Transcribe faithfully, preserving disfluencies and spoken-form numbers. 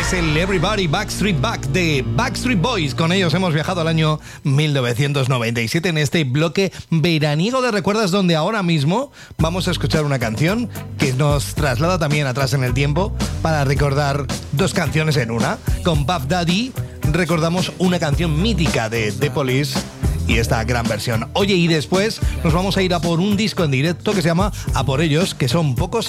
Es el Everybody Backstreet Back de Backstreet Boys. Con ellos hemos viajado al año mil novecientos noventa y siete en este bloque veraniego de recuerdas, donde ahora mismo vamos a escuchar una canción que nos traslada también atrás en el tiempo para recordar dos canciones en una. Con Puff Daddy recordamos una canción mítica de The Police y esta gran versión. Oye, y después nos vamos a ir a por un disco en directo que se llama A por ellos, que son pocos